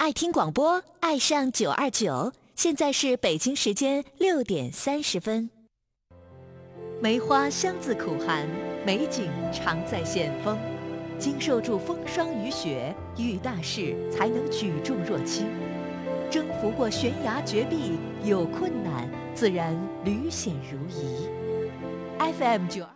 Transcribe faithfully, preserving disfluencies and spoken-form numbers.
爱听广播，爱上九二九。现在是北京时间六点三十分。梅花香自苦寒，美景常在险峰。经受住风霜雨雪，遇大事才能举重若轻。征服过悬崖绝壁，有困难自然屡险如夷。F M 九二。